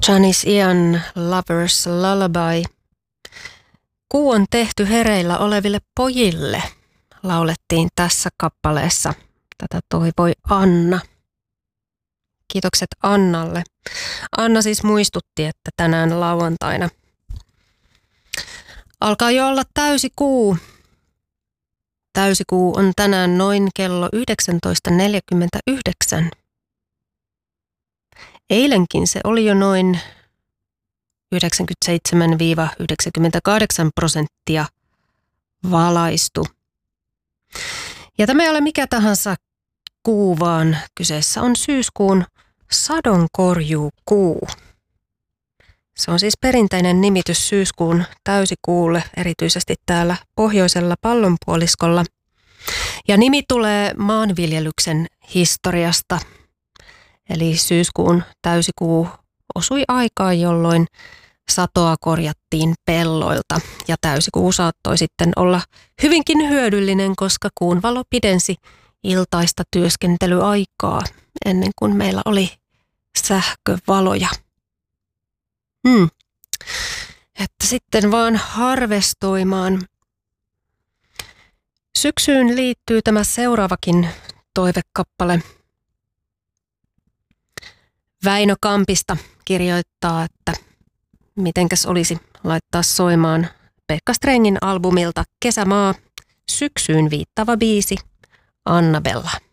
Janis Ian, Lover's Lullaby. Kuu on tehty hereillä oleville pojille, laulettiin tässä kappaleessa. Tätä toivoi Anna. Kiitokset Annalle. Anna siis muistutti, että tänään lauantaina alkaa jo olla täysikuu. Täysikuu on tänään noin kello 19.49. Eilenkin se oli jo noin 97-98% valaistu. Ja tämä ei ole mikä tahansa kuu, vaan kyseessä on syyskuun sadonkorjuukuu. Se on siis perinteinen nimitys syyskuun täysikuulle, erityisesti täällä pohjoisella pallonpuoliskolla. Ja nimi tulee maanviljelyksen historiasta. Eli syyskuun täysikuu osui aikaan, jolloin satoa korjattiin pelloilta. Ja täysikuu saattoi sitten olla hyvinkin hyödyllinen, koska kuun valo pidensi iltaista työskentelyaikaa ennen kuin meillä oli sähkövaloja. Että sitten vaan harvestoimaan. Syksyyn liittyy tämä seuraavakin toivekappale. Väinö Kampista kirjoittaa, että mitenkäs olisi laittaa soimaan Pekka Strengin albumilta Kesämaa, syksyyn viittava biisi, Annabella.